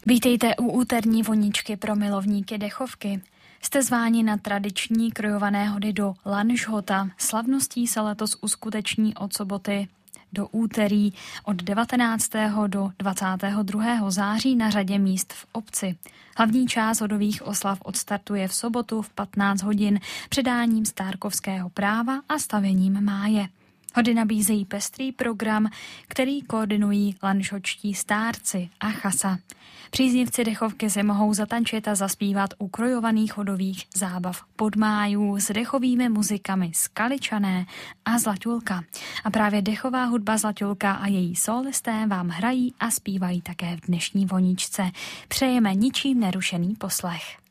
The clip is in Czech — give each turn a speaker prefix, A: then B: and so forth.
A: Vítejte u úterní voničky pro milovníky dechovky. Jste zváni na tradiční krojované hody do Lanžhota. Slavností se letos uskuteční od soboty do úterý od 19. do 22. září na řadě míst v obci. Hlavní část hodových oslav odstartuje v sobotu v 15 hodin předáním stárkovského práva a stavěním máje. Hody nabízejí pestrý program, který koordinují lanžhotští stárci a chasa. Příznivci dechovky se mohou zatančit a zaspívat u krojovaných hodových zábav podmájů s dechovými muzikami Skaličané a Zlatulka. A právě dechová hudba Zlatulka a její solisté vám hrají a zpívají také v dnešní voničce. Přejeme ničím nerušený poslech.